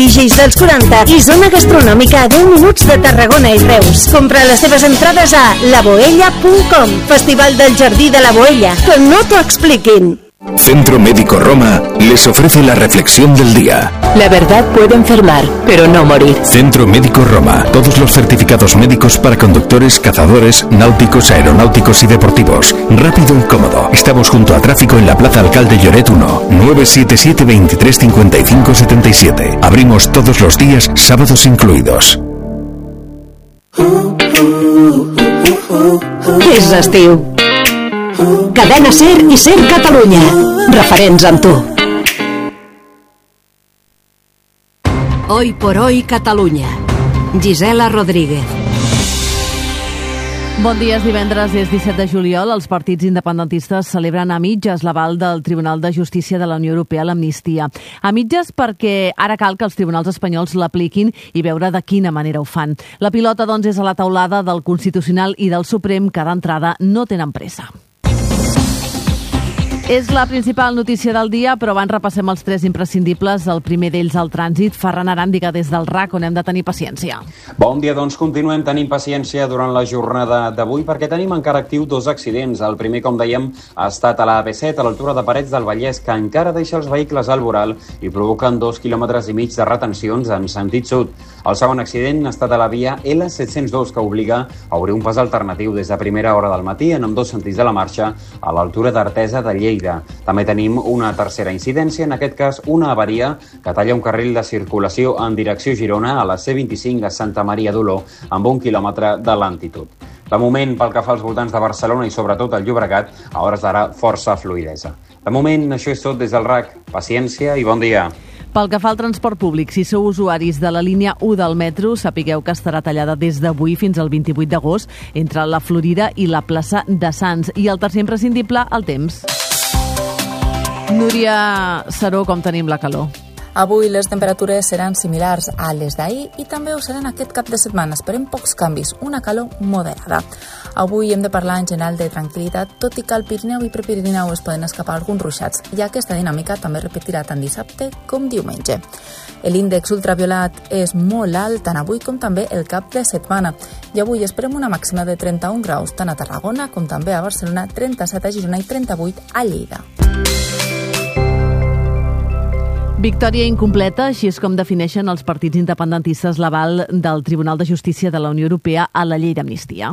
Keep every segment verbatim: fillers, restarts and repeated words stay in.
D Js dels quaranta i zona gastronòmica a deu minuts de Tarragona i Reus. Compra les teves entrades a la boella punt com. Festival del Jardí de la Boella. Que no t'ho expliquin. Centro Médico Roma les ofrece la reflexión del día. La verdad puede enfermar, pero no morir. Centro Médico Roma. Todos los certificados médicos para conductores, cazadores, náuticos, aeronáuticos y deportivos. Rápido y cómodo. Estamos junto a tráfico en la Plaza Alcalde Lloret uno. nueve siete siete, veintitrés cincuenta y cinco setenta y siete. Abrimos todos los días, sábados incluidos. És estiu. Cadena Ser i Ser Catalunya. Referents amb tu. Hoy por hoy Catalunya. Gisela Rodríguez. Bon dia, és divendres, és disset de juliol. Els partits independentistes celebren a mitges l'aval del Tribunal de Justícia de la Unió Europea a l'amnistia. A mitges perquè ara cal que els tribunals espanyols l'apliquin i veure de quina manera ho fan. La pilota, doncs, és a la taulada del Constitucional i del Suprem, que d'entrada no tenen pressa. És la principal notícia del dia, però abans repassem els tres imprescindibles. El primer d'ells, el trànsit. Ferran Aràndiga, des del R A C, on hem de tenir paciència. Bon dia, doncs continuem tenint paciència durant la jornada d'avui perquè tenim encara actiu dos accidents. El primer, com dèiem, ha estat a la A P set, a l'altura de Parets del Vallès, que encara deixa els vehicles al voral i provoquen dos quilòmetres i mig de retencions en sentit sud. El segon accident ha estat a la via L set cents dos, que obliga a obrir un pas alternatiu des de primera hora del matí en ambdós sentits de la marxa a l'altura d'Artesa de Lleida. També tenim una tercera incidència, en aquest cas una avaria que talla un carril de circulació en direcció Girona a la C vint-i-cinc a Santa Maria d'Oló amb un quilòmetre de lentitud. De moment, pel que fa als voltants de Barcelona i sobretot al Llobregat, a hores d'ara força fluïdesa. De moment, això és tot des del R A C. Paciència i bon dia. Pel que fa al transport públic, si sou usuaris de la línia u del metro, sapigueu que estarà tallada des d'avui fins al vint-i-vuit d'agost entre la Florida i la plaça de Sants. I el tercer imprescindible, el temps. Núria Saró, com tenim la calor? Avui les temperatures seran similars a les d'ahir i també ho seran aquest cap de setmana. Esperem pocs canvis, una calor moderada. Avui hem de parlar en general de tranquil·litat, tot i que al Pirineu i Prepirineu es poden escapar alguns ruixats, i aquesta dinàmica també repetirà tant dissabte com diumenge. L'índex ultraviolat és molt alt tant avui com també el cap de setmana, i avui esperem una màxima de trenta-un graus tant a Tarragona com també a Barcelona, trenta-set a Girona i trenta-vuit a Lleida. Victòria incompleta, així és com defineixen els partits independentistes l'aval del Tribunal de Justícia de la Unió Europea a la llei d'amnistia.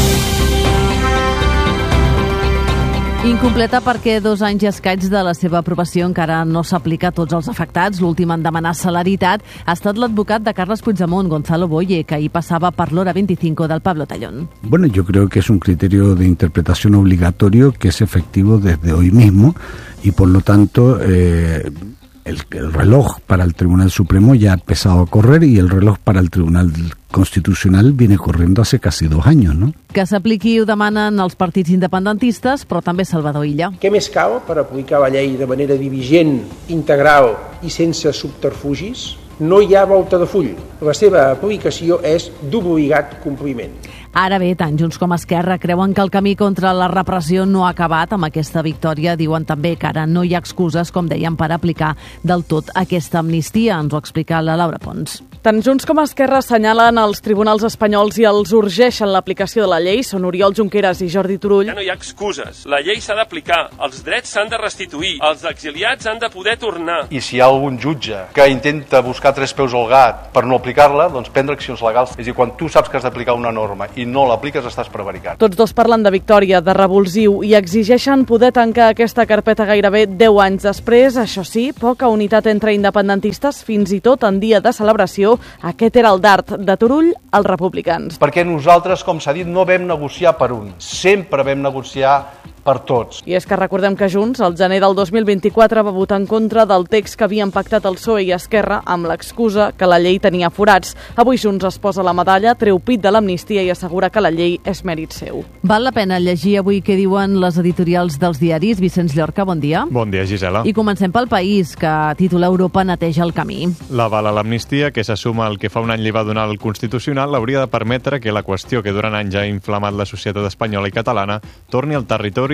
Incompleta perquè dos anys i escaig de la seva aprovació encara no s'aplica a tots els afectats. L'últim en demanar celeritat ha estat l'advocat de Carles Puigdemont, Gonzalo Boye, que ahir passava per l'hora veinticinco del Pablo Tallón. Bueno, yo creo que es un criterio de interpretación obligatorio que es efectivo desde hoy mismo y por lo tanto eh, el, el reloj para el Tribunal Supremo ya ha empezado a correr y el reloj para el Tribunal Constitucional viene corriendo hace casi dos años, ¿no? Que s'apliqui ho demanen els partits independentistes, però també Salvador Illa. Què més cal per aplicar la llei de manera diligent, integral i sense subterfugis? No hi ha volta de full. La seva aplicació és d'obligat compliment. Ara bé, tant Junts com Esquerra creuen que el camí contra la repressió no ha acabat amb aquesta victòria. Diuen també que ara no hi ha excuses, com deien, per aplicar del tot aquesta amnistia. Ens ho explica la Laura Pons. Tant Junts com Esquerra assenyalen els tribunals espanyols i els urgeixen l'aplicació de la llei. Són Oriol Junqueras i Jordi Turull. Ja no hi ha excuses. La llei s'ha d'aplicar, els drets s'han de restituir, els exiliats han de poder tornar. I si hi ha algun jutge que intenta buscar tres peus al gat per no aplicar-la, doncs prendre accions legals. És a dir, quan tu saps que has d'aplicar una norma i no l'apliques, estàs prevaricant. Tots dos parlen de victòria, de revulsiu, i exigeixen poder tancar aquesta carpeta gairebé deu anys després. Això sí, poca unitat entre independentistes, fins i tot en dia de celebració. Aquest era el dart de Turull als republicans. Perquè nosaltres, com s'ha dit, no vam negociar per un. Sempre vam negociar per tots. I és que recordem que Junts, al gener del dos mil vint-i-quatre, va votar en contra del text que havien pactat el P S O E i Esquerra amb l'excusa que la llei tenia forats. Avui Junts es posa la medalla, treu pit de l'amnistia i assegura que la llei és mèrit seu. Val la pena llegir avui què diuen les editorials dels diaris. Vicenç Llorca, bon dia. Bon dia, Gisela. I comencem pel País, que titula Europa neteja el camí. L'aval a l'amnistia, que se suma al que fa un any li va donar el Constitucional, hauria de permetre que la qüestió que durant anys ha inflamat la societat espanyola i catalana torni al territori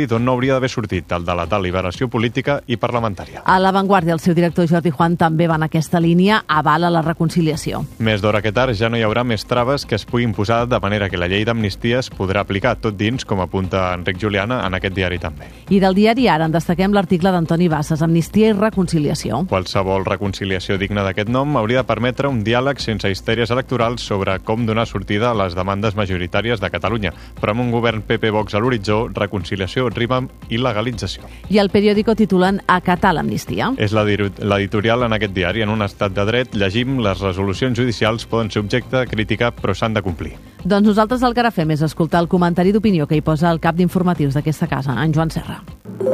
territori d'on no hauria d'haver sortit, el de la deliberació política i parlamentària. A l'avantguàrdia, el seu director Jordi Juan també va en aquesta línia, avala la reconciliació. Més d'hora que tard ja no hi haurà més traves que es puguin posar de manera que la llei d'amnistia es podrà aplicar tot dins, com apunta Enric Juliana en aquest diari també. I del diari Ara en destaquem l'article d'Antoni Bassas, Amnistia i Reconciliació. Qualsevol reconciliació digna d'aquest nom hauria de permetre un diàleg sense histèries electorals sobre com donar sortida a les demandes majoritàries de Catalunya, però amb un govern P P-Vox a l'horitzó, reconciliació rima amb il·legalització. I el periòdico titulen Acatar l'amnistia. És l'editorial en aquest diari. En un estat de dret llegim les resolucions judicials poden ser objecte de crítica però s'han de complir. Doncs nosaltres el que ara fem és escoltar el comentari d'opinió que hi posa el cap d'informatius d'aquesta casa, en Joan Serra.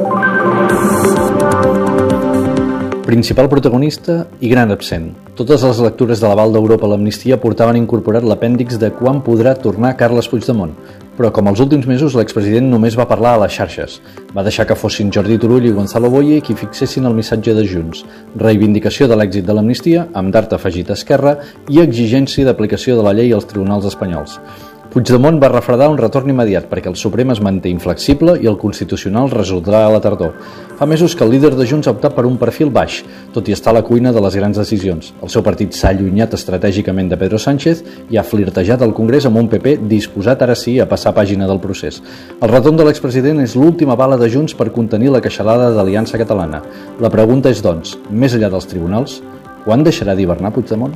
Principal protagonista i gran absent. Totes les lectures de l'aval d'Europa a l'amnistia portaven incorporat l'apèndix de quan podrà tornar Carles Puigdemont, però com els últims mesos l'expresident només va parlar a les xarxes. Va deixar que fossin Jordi Turull i Gonzalo Boye qui fixessin el missatge de Junts, reivindicació de l'èxit de l'amnistia amb d'art afegit a Esquerra i exigència d'aplicació de la llei als tribunals espanyols. Puigdemont va refredar un retorn immediat perquè el Suprem es manté inflexible i el Constitucional resoldrà a la tardor. Fa mesos que el líder de Junts ha optat per un perfil baix, tot i estar a la cuina de les grans decisions. El seu partit s'ha allunyat estratègicament de Pedro Sánchez i ha flirtejat al Congrés amb un P P disposat ara sí a passar pàgina del procés. El retorn de l'expresident és l'última bala de Junts per contenir la queixalada d'Aliança Catalana. La pregunta és, doncs, més enllà dels tribunals, quan deixarà d'hivernar Puigdemont?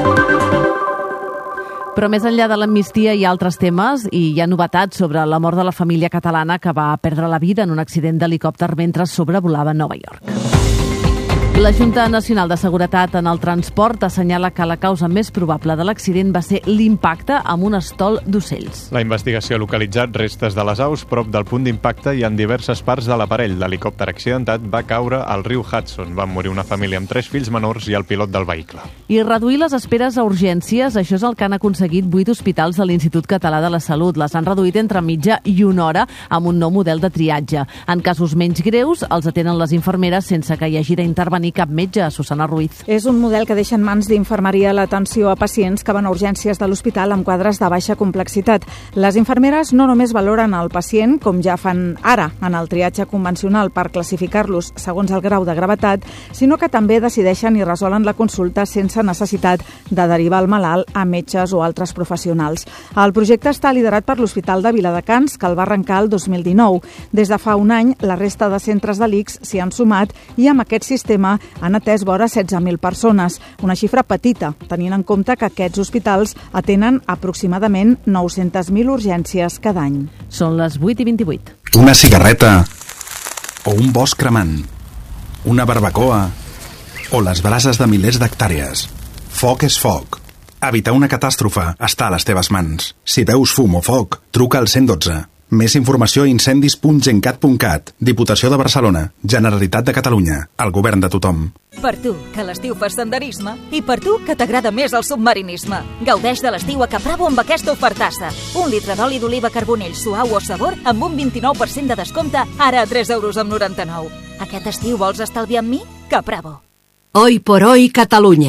Però més enllà de l'amnistia hi ha altres temes i hi ha novetats sobre la mort de la família catalana que va perdre la vida en un accident d'helicòpter mentre sobrevolava Nova York. La Junta Nacional de Seguretat en el Transport assenyala que la causa més probable de l'accident va ser l'impacte amb un estol d'ocells. La investigació ha localitzat restes de les aus prop del punt d'impacte i en diverses parts de l'aparell. L'helicòpter accidentat va caure al riu Hudson. Van morir una família amb tres fills menors i el pilot del vehicle. I reduir les esperes a urgències, això és el que han aconseguit vuit hospitals de l'Institut Català de la Salut. Les han reduït entre mitja i una hora amb un nou model de triatge. En casos menys greus, els atenen les infermeres sense que hi hagi d'intervenir cap metge, Susana Ruiz. És un model que deixa en mans d'infermeria l'atenció a pacients que van a urgències de l'hospital amb quadres de baixa complexitat. Les infermeres no només valoren el pacient, com ja fan ara en el triatge convencional per classificar-los segons el grau de gravetat, sinó que també decideixen i resolen la consulta sense necessitat de derivar el malalt a metges o altres professionals. El projecte està liderat per l'Hospital de Viladecans, que el va arrencar el dos mil dinou. Des de fa un any, la resta de centres de l'I C S s'hi han sumat i amb aquest sistema han atès vora setze mil persones, una xifra petita, tenint en compte que aquests hospitals atenen aproximadament nou-centes mil urgències cada any. Són les vuit i vint-i-vuit. Una cigarreta o un bosc cremant, una barbacoa o les brases de milers d'hectàrees. Foc és foc. Evitar una catàstrofe està a les teves mans. Si veus fum o foc, truca al cent dotze. Més informació a incendis punt gencat punt cat. Diputació de Barcelona. Generalitat de Catalunya. El govern de tothom. Per tu, que a l'estiu fas senderisme, i per tu, que t'agrada més el submarinisme. Gaudeix de l'estiu a Capravo amb aquesta ofertassa. Un litre d'oli d'oliva Carbonell suau o sabor amb un vint-i-nou per cent de descompte, ara a tres euros amb noranta-nou. Aquest estiu vols estalviar amb mi? Capravo. Hoy por hoy Catalunya.